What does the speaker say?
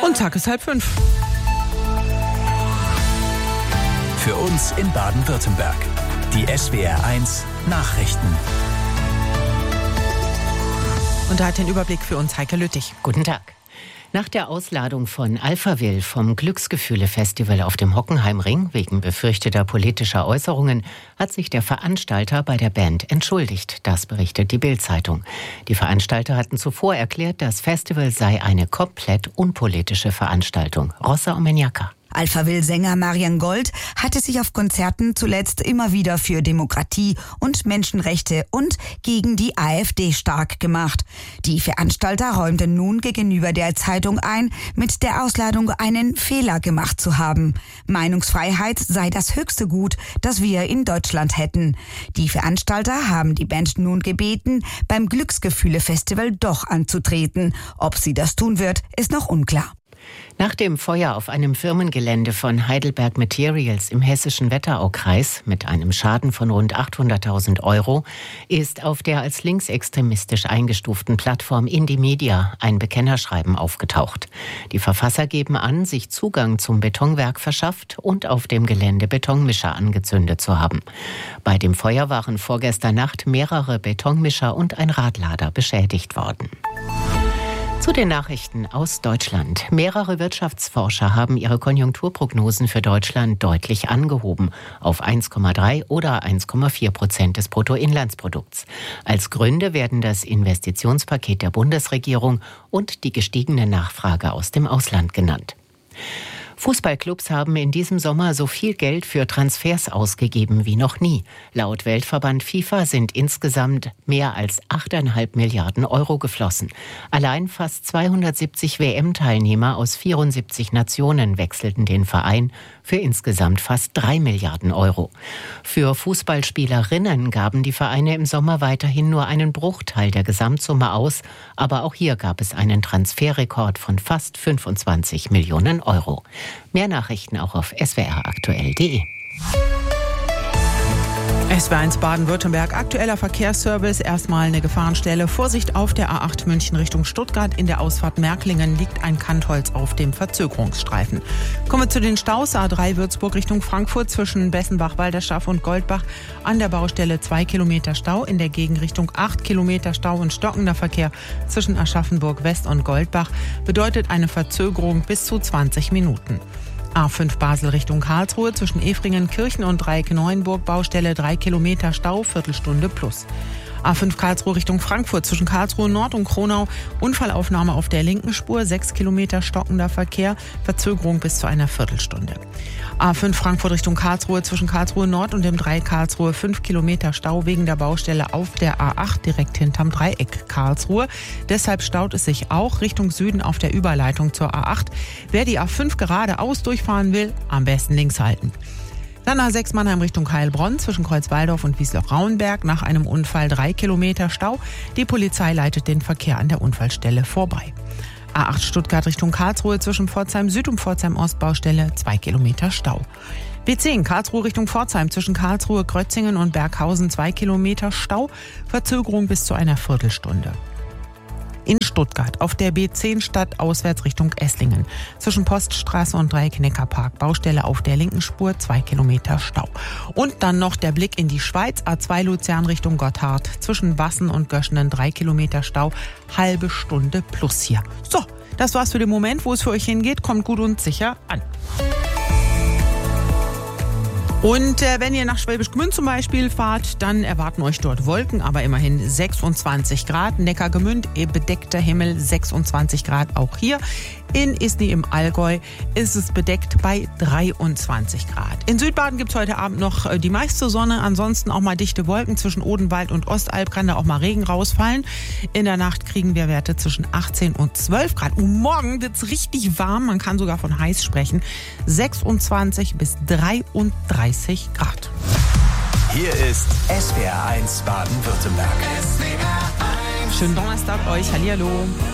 Und zack, ist 4:30. Für uns in Baden-Württemberg. Die SWR1 Nachrichten. Und da hat den Überblick für uns Heike Lüttich. Guten Tag. Nach der Ausladung von Alphaville vom Glücksgefühle-Festival auf dem Hockenheimring wegen befürchteter politischer Äußerungen hat sich der Veranstalter bei der Band entschuldigt. Das berichtet die Bild-Zeitung. Die Veranstalter hatten zuvor erklärt, das Festival sei eine komplett unpolitische Veranstaltung. Rossa Omeniaka. Alphaville-Sänger Marian Gold hatte sich auf Konzerten zuletzt immer wieder für Demokratie und Menschenrechte und gegen die AfD stark gemacht. Die Veranstalter räumten nun gegenüber der Zeitung ein, mit der Ausladung einen Fehler gemacht zu haben. Meinungsfreiheit sei das höchste Gut, das wir in Deutschland hätten. Die Veranstalter haben die Band nun gebeten, beim Glücksgefühle-Festival doch anzutreten. Ob sie das tun wird, ist noch unklar. Nach dem Feuer auf einem Firmengelände von Heidelberg Materials im hessischen Wetteraukreis mit einem Schaden von rund 800.000 € ist auf der als linksextremistisch eingestuften Plattform Indymedia ein Bekennerschreiben aufgetaucht. Die Verfasser geben an, sich Zugang zum Betonwerk verschafft und auf dem Gelände Betonmischer angezündet zu haben. Bei dem Feuer waren vorgestern Nacht mehrere Betonmischer und ein Radlader beschädigt worden. Zu den Nachrichten aus Deutschland. Mehrere Wirtschaftsforscher haben ihre Konjunkturprognosen für Deutschland deutlich angehoben auf 1,3 oder 1,4% des Bruttoinlandsprodukts. Als Gründe werden das Investitionspaket der Bundesregierung und die gestiegene Nachfrage aus dem Ausland genannt. Fußballclubs haben in diesem Sommer so viel Geld für Transfers ausgegeben wie noch nie. Laut Weltverband FIFA sind insgesamt mehr als 8,5 Milliarden € geflossen. Allein fast 270 WM-Teilnehmer aus 74 Nationen wechselten den Verein für insgesamt fast 3 Milliarden €. Für Fußballspielerinnen gaben die Vereine im Sommer weiterhin nur einen Bruchteil der Gesamtsumme aus. Aber auch hier gab es einen Transferrekord von fast 25 Millionen €. Mehr Nachrichten auch auf swraktuell.de. SWR1 Baden-Württemberg, aktueller Verkehrsservice. Erstmal eine Gefahrenstelle. Vorsicht auf der A8 München Richtung Stuttgart. In der Ausfahrt Märklingen liegt ein Kantholz auf dem Verzögerungsstreifen. Kommen wir zu den Staus. A3 Würzburg Richtung Frankfurt zwischen Bessenbach, Walderschaft und Goldbach. An der Baustelle 2 Kilometer Stau. In der Gegenrichtung 8 Kilometer Stau und stockender Verkehr zwischen Aschaffenburg West und Goldbach bedeutet eine Verzögerung bis zu 20 Minuten. A5 Basel Richtung Karlsruhe zwischen Efringen-Kirchen und Dreieck-Neuenburg, Baustelle 3 Kilometer Stau, Viertelstunde plus. A5 Karlsruhe Richtung Frankfurt zwischen Karlsruhe Nord und Kronau, Unfallaufnahme auf der linken Spur, 6 Kilometer stockender Verkehr, Verzögerung bis zu einer Viertelstunde. A5 Frankfurt Richtung Karlsruhe zwischen Karlsruhe Nord und dem Dreieck Karlsruhe, 5 Kilometer Stau wegen der Baustelle auf der A8 direkt hinterm Dreieck Karlsruhe. Deshalb staut es sich auch Richtung Süden auf der Überleitung zur A8. Wer die A5 geradeaus durchfahren will, am besten links halten. Dann A6 Mannheim Richtung Heilbronn zwischen Kreuzwaldorf und Wiesloch-Rauenberg. Nach einem Unfall 3 Kilometer Stau. Die Polizei leitet den Verkehr an der Unfallstelle vorbei. A8 Stuttgart Richtung Karlsruhe zwischen Pforzheim Süd und Pforzheim Ost, Baustelle 2 Kilometer Stau. B10 Karlsruhe Richtung Pforzheim zwischen Karlsruhe, Grötzingen und Berghausen 2 Kilometer Stau. Verzögerung bis zu einer Viertelstunde. In Stuttgart auf der B10 Stadt auswärts Richtung Esslingen. Zwischen Poststraße und Dreieck-Neckar-Park. Baustelle auf der linken Spur, 2 Kilometer Stau. Und dann noch der Blick in die Schweiz. A2 Luzern Richtung Gotthard. Zwischen Bassen und Göschenen 3 Kilometer Stau. Halbe Stunde plus hier. So, das war's für den Moment. Wo es für euch hingeht, kommt gut und sicher an. Und wenn ihr nach Schwäbisch Gmünd zum Beispiel fahrt, dann erwarten euch dort Wolken, aber immerhin 26 Grad. Neckargemünd, bedeckter Himmel, 26 Grad auch hier. In Isny im Allgäu ist es bedeckt bei 23 Grad. In Südbaden gibt es heute Abend noch die meiste Sonne, ansonsten auch mal dichte Wolken. Zwischen Odenwald und Ostalb kann da auch mal Regen rausfallen. In der Nacht kriegen wir Werte zwischen 18 und 12 Grad. Und morgen wird es richtig warm, man kann sogar von heiß sprechen. 26 bis 33 Grad. Hier ist SWR1 Baden-Württemberg. Schönen Donnerstag euch, hallihallo.